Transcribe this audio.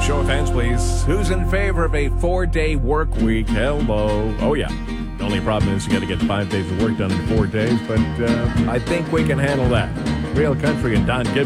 Show of hands, please. Who's in favor of a 4-day work week? Hello. Oh, yeah. The only problem is you got to get 5 days of work done in 4 days, but I think we can handle that. Real Country and Don Gibbs.